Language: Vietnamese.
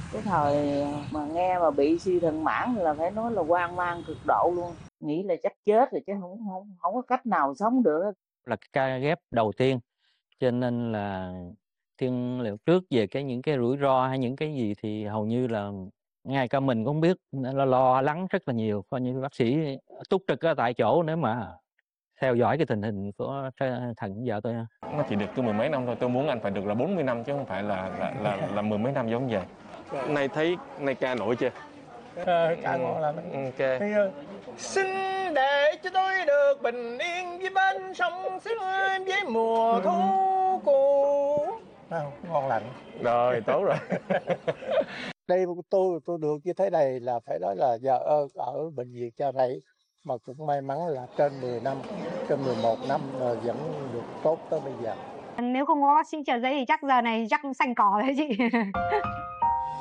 Cái thời mà nghe mà bị suy thận mãn là phải nói là hoang mang cực độ luôn, nghĩ là chắc chết rồi chứ không có cách nào sống được hết. Là cái ca ghép đầu tiên, cho nên là tiên liệu trước về những cái rủi ro hay những cái gì thì hầu như là ngay cả mình cũng hông biết, nên lo lắng rất là nhiều. Coi như bác sĩ túc trực ở tại chỗ nếu mà theo dõi cái tình hình của thận của vợ tôi ha. Nó chỉ được cứ mười mấy năm thôi, tôi muốn anh phải được là 40 năm chứ không phải là mười mấy năm giống vậy. Nay thấy nay ca nổi chưa? Ca ngon lắm. Ok. Xin để cho tôi được bình yên với bên sông xứ với mùa thu cũ. Ngon lành. Rồi, tốt rồi. Đây tôi được như thế này là phải nói là giờ ở bệnh viện Chợ Rẫy mà cũng may mắn là trên 10 năm, trên 11 năm rồi vẫn được tốt tới bây giờ. Nếu không có bác sĩ Trợ Giấy thì chắc giờ này chắc xanh cỏ rồi chị.